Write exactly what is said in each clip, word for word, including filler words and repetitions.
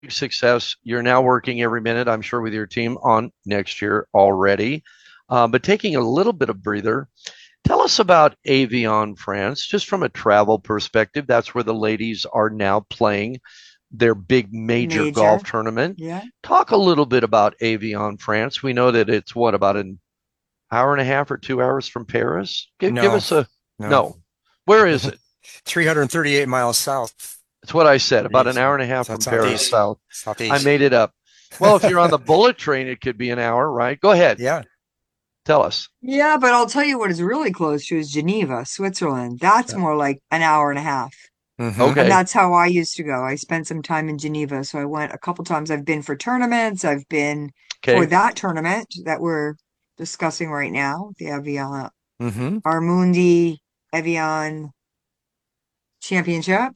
success. You're now working every minute, I'm sure, with your team on next year already. Uh, but taking a little bit of breather, tell us about Avion France, just from a travel perspective. That's where the ladies are now playing their big major golf Major. tournament. Yeah. Talk a little bit about Avion France. We know that it's what, about an hour and a half or two hours from Paris? Give, give No, us a no. no. Where is it? three hundred thirty-eight miles south. It's what I said, about an East. hour and a half South from Paris southeast. south. I Southeast. made it up. Well, if you're on the bullet train, it could be an hour, right? Go ahead. Yeah. Tell us. Yeah, but I'll tell you what is really close to is Geneva, Switzerland. That's more like an hour and a half. Mm-hmm. And Okay. that's how I used to go. I spent some time in Geneva. So I went a couple times. I've been for tournaments. I've been for Okay. that tournament that we're discussing right now, the Evian Mm-hmm. Armundi Evian Championship.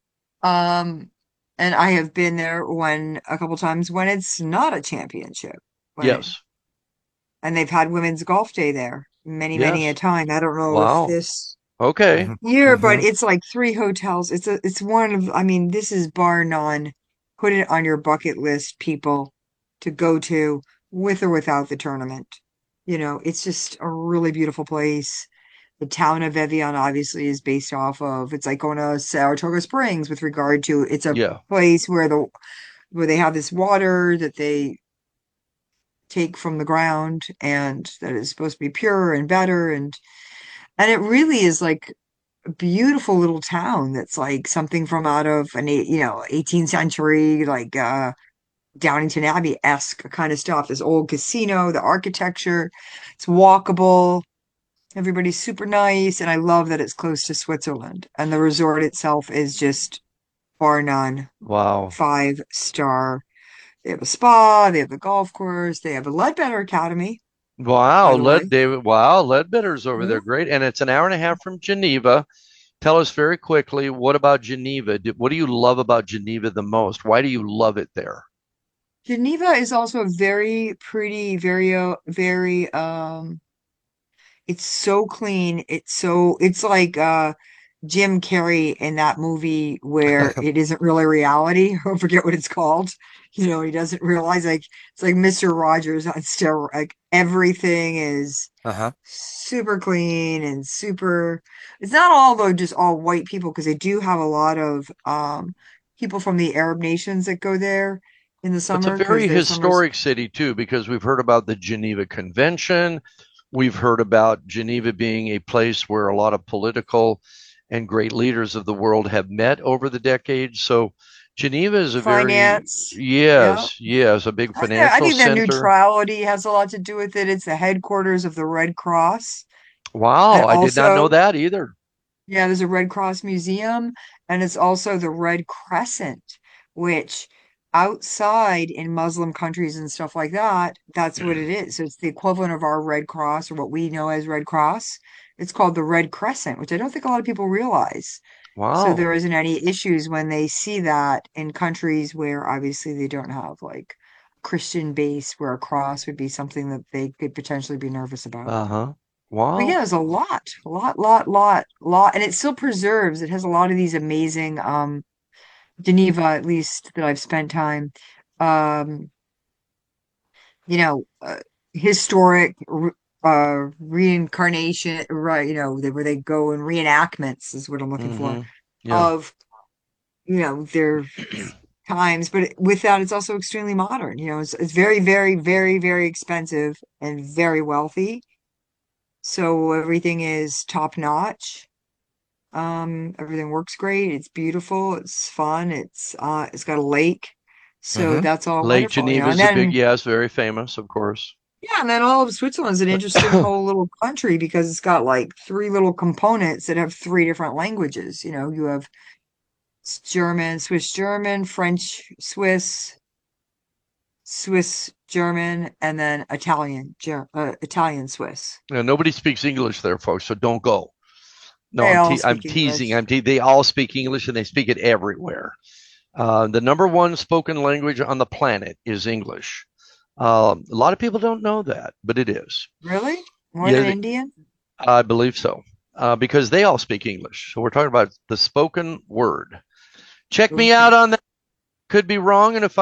Um, and I have been there when a couple times when it's not a championship, when it, Yes. and they've had women's golf day there many, many a Yes. time. I don't know if Wow. this Okay. Mm-hmm. year, but Mm-hmm. it's like three hotels. It's a, it's one of, I mean, this is bar none. Put it on your bucket list, people, to go to with or without the tournament. You know, it's just a really beautiful place. The town of Evian obviously is based off of, it's like going to Saratoga Springs with regard to it's a Yeah. place where the where they have this water that they take from the ground and that is supposed to be pure and better and and it really is like a beautiful little town that's like something from out of an eight, you know, eighteenth century, like uh Downington Abbey-esque kind of stuff. This old casino, the architecture, it's walkable. Everybody's super nice, and I love that it's close to Switzerland. And the resort itself is just bar none, Wow. five star. They have a spa, they have the golf course, they have a Ledbetter Academy, Wow. by the Led way. David. Wow. Ledbetter's over Yeah. there. Great. And it's an hour and a half from Geneva. Tell us very quickly, what about Geneva? Do- What do you love about Geneva the most? Why do you love it there? Geneva is also a very pretty, very, uh, very, um, it's so clean. It's so, it's like, uh, Jim Carrey in that movie where it isn't really reality. I forget what it's called. You know, he doesn't realize like it's like mister Rogers on steroids. Like everything is Uh-huh. super clean and super. It's not all though just all white people because they do have a lot of um people from the Arab nations that go there in the It's a summer because very their summers. historic city too, because we've heard about the Geneva Convention. We've heard about Geneva being a place where a lot of political and great leaders of the world have met over the decades. So Geneva is a very, Finance. Yeah. yes, yes, a big I, th- I financial think the center. neutrality has a lot to do with it. It's the headquarters of the Red Cross. Wow, And I did not know also, that either. yeah, there's a Red Cross museum, and it's also the Red Crescent, which outside in Muslim countries and stuff like that, that's what it is. So it's the equivalent of our Red Cross or what we know as Red Cross. It's called the Red Crescent, which I don't think a lot of people realize. So Wow. there isn't any issues when they see that in countries where obviously they don't have like Christian base where a cross would be something that they could potentially be nervous about. Uh-huh. But yeah, Wow. there's a lot, lot, lot, lot, lot, and it still preserves. It has a lot of these amazing, um, Geneva, at least that I've spent time, um, you know, uh, historic re- uh reincarnation, right? You know, they, where they go and reenactments is what I'm looking for Mm-hmm. Yeah. of, you know, their times. But with that, it's also extremely modern. You know, it's it's very, very, very, very expensive and very wealthy. So everything is top notch. Um, everything works great. It's beautiful. It's fun. It's uh, it's got a lake, so Mm-hmm. that's all Lake wonderful, you know. And Geneva's a big, then yes, very famous, of course. yeah, and then all of Switzerland's an interesting whole little country because it's got like three little components that have three different languages. You know, you have s- German, Swiss German, French Swiss, Swiss German, and then Italian, Ger uh, Italian Swiss. You nobody speaks English there, folks, so don't go. No, They I'm all te- I'm speak teasing. English. I'm te- they all speak English and they speak it everywhere. Uh, the number one spoken language on the planet is English. Um, a lot of people don't know that, but it is. Really? More than Yeah, Indian? I believe so. Uh, because they all speak English. So we're talking about the spoken word. Check me out Okay. on that. could be wrong. And if